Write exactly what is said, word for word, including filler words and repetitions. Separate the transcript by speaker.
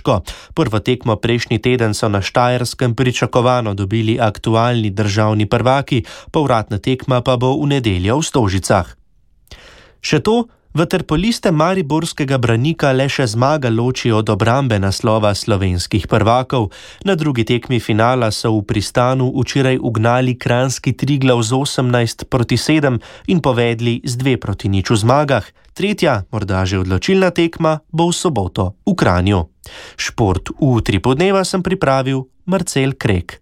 Speaker 1: Krško. Prvo tekmo prejšnji teden so na Štajerskem pričakovano dobili aktualni državni prvaki, povratna tekma pa bo v nedeljo v Stožicah. Še to, vaterpoliste mariborskega Branika le še zmaga loči od obrambe naslova slovenskih prvakov. Na drugi tekmi finala so v Pristanu včeraj ugnali kranjski Triglav z osemnajst proti sedem in povedli z dve proti nič v zmagah. Tretja, morda že odločilna tekma, bo v soboto v Kranju. Šport v Utri podneva sem pripravil Marcel Krek.